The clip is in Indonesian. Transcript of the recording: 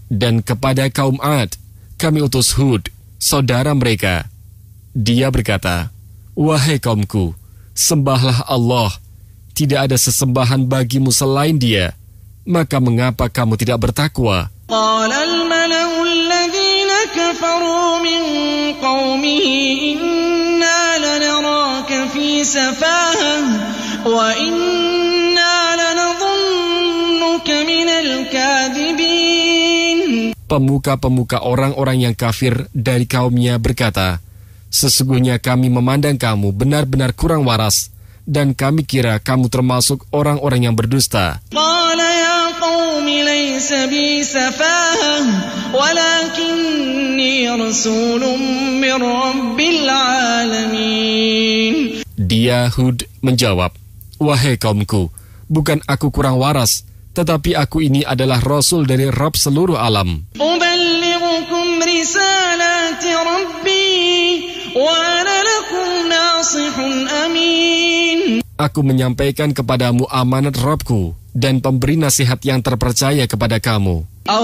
Dan kepada kaum Ad, kami utus Hud, saudara mereka. Dia berkata, wahai kaumku, sembahlah Allah. Tidak ada sesembahan bagimu selain Dia. Maka mengapa kamu tidak bertakwa? قال الملأ الذين كفروا من قومه إنا لنراك في سفاهة وإنا لنظنك من الكاذبين. Pemuka-pemuka orang-orang yang kafir dari kaumnya berkata, sesungguhnya kami memandang kamu benar-benar kurang waras, dan kami kira kamu termasuk orang-orang yang berdusta. قال يا قوم ليس بي سفاهة ولكني رسول من رب العالمين. Dia Hud menjawab, wahai kaumku, bukan aku kurang waras, tetapi aku ini adalah Rasul dari Rabb seluruh alam. أبلغكم رسالات ربي وأنا لكم ناصح أمين. Aku menyampaikan kepadamu amanat Rabbku dan pemberi nasihat yang terpercaya kepada kamu.